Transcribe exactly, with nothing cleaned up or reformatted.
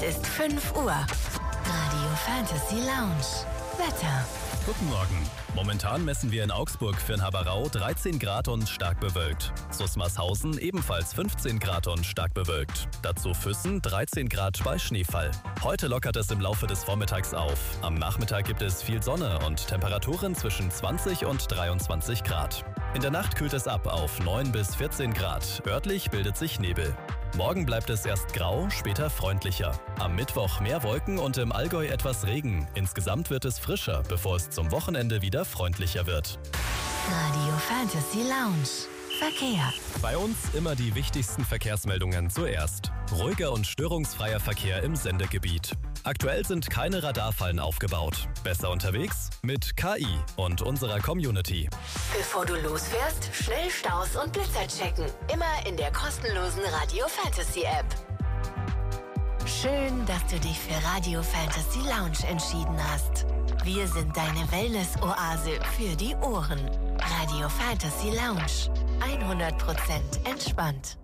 Es ist fünf Uhr. Radio Fantasy Lounge. Wetter. Guten Morgen. Momentan messen wir in Augsburg für den Haberau dreizehn Grad und stark bewölkt. Susmarshausen ebenfalls fünfzehn Grad und stark bewölkt. Dazu Füssen dreizehn Grad bei Schneefall. Heute lockert es im Laufe des Vormittags auf. Am Nachmittag gibt es viel Sonne und Temperaturen zwischen zwanzig und dreiundzwanzig Grad. In der Nacht kühlt es ab auf neun bis vierzehn Grad. Örtlich bildet sich Nebel. Morgen bleibt es erst grau, später freundlicher. Am Mittwoch mehr Wolken und im Allgäu etwas Regen. Insgesamt wird es frischer, bevor es zum Wochenende wieder freundlicher wird. Radio Fantasy Lounge. Verkehr. Bei uns immer die wichtigsten Verkehrsmeldungen zuerst. Ruhiger und störungsfreier Verkehr im Sendegebiet. Aktuell sind keine Radarfallen aufgebaut. Besser unterwegs? Mit K I und unserer Community. Bevor du losfährst, schnell Staus und Blitzer checken. Immer in der kostenlosen Radio Fantasy App. Schön, dass du dich für Radio Fantasy Lounge entschieden hast. Wir sind deine Wellness-Oase für die Ohren. Radio Fantasy Lounge. hundert Prozent entspannt.